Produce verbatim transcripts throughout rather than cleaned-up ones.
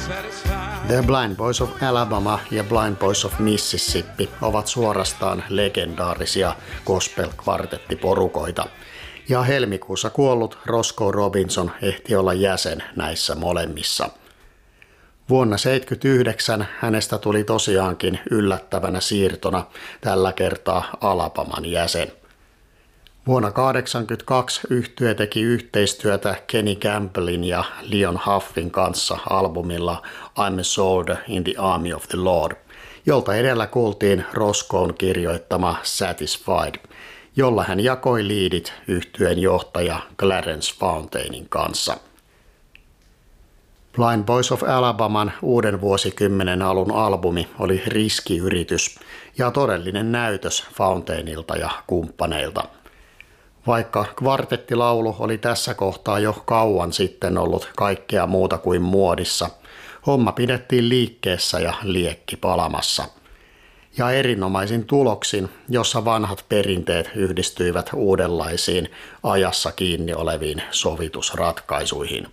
The Blind Boys of Alabama ja Blind Boys of Mississippi ovat suorastaan legendaarisia gospel-kvartettiporukoita, ja helmikuussa kuollut Roscoe Robinson ehti olla jäsen näissä molemmissa. Vuonna tuhatyhdeksänsataaseitsemänkymmentäyhdeksän hänestä tuli tosiaankin yllättävänä siirtona tällä kertaa Alabaman jäsen. Vuonna tuhatyhdeksänsataakahdeksankymmentäkaksi yhtye teki yhteistyötä Kenny Campbellin ja Leon Huffin kanssa albumilla I'm a Soldier in the Army of the Lord, jolta edellä kuultiin Roscoen kirjoittama Satisfied, jolla hän jakoi liidit yhtyeen johtaja Clarence Fountainin kanssa. Blind Boys of Alabaman uuden vuosikymmenen alun albumi oli riskiyritys ja todellinen näytös Fountainilta ja kumppaneilta. Vaikka kvartettilaulu oli tässä kohtaa jo kauan sitten ollut kaikkea muuta kuin muodissa, homma pidettiin liikkeessä ja liekki palamassa. Ja erinomaisin tuloksin, jossa vanhat perinteet yhdistyivät uudenlaisiin ajassa kiinni oleviin sovitusratkaisuihin.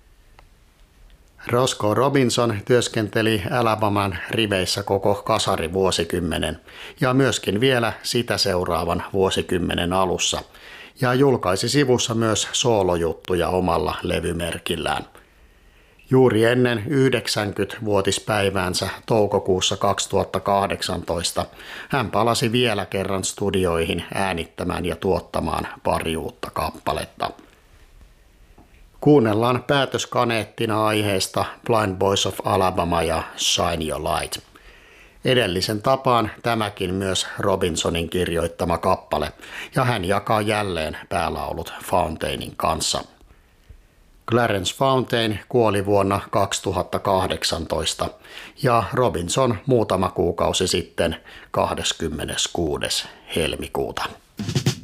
Roscoe Robinson työskenteli Alabaman riveissä koko kasarivuosikymmenen ja myöskin vielä sitä seuraavan vuosikymmenen alussa, ja julkaisi sivussa myös soolojuttuja omalla levymerkillään. Juuri ennen yhdeksänkymmenvuotispäiväänsä toukokuussa kaksituhattakahdeksantoista hän palasi vielä kerran studioihin äänittämään ja tuottamaan pari uutta kappaletta. Kuunnellaan päätöskaneettina aiheesta Blind Boys of Alabama ja Shine Your Light. Edellisen tapaan tämäkin myös Robinsonin kirjoittama kappale, ja hän jakaa jälleen päälaulut Fountainin kanssa. Clarence Fountain kuoli vuonna kaksituhattakahdeksantoista ja Robinson muutama kuukausi sitten kahdeskymmeneskuudes helmikuuta.